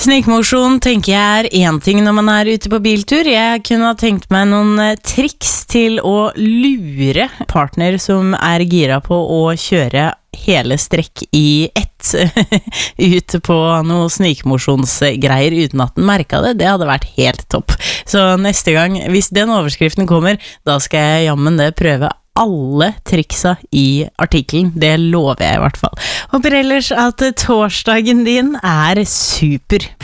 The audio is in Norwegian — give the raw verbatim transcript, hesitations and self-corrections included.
Snikmosjon tenker jeg er en ting når man er ute på biltur. Jeg kunne ha tenkt meg noen triks til å lure partner som er gira på å kjøre hele strekk i ett ut på noe snikmosjonsgreier uten at den merket det. Det hadde vært helt topp. Så neste gang, hvis den overskriften kommer, da skal jeg jammen det prøve alle triksa i artikkelen. Det lover jeg i hvert fall. Håper ellers at torsdagen din er super.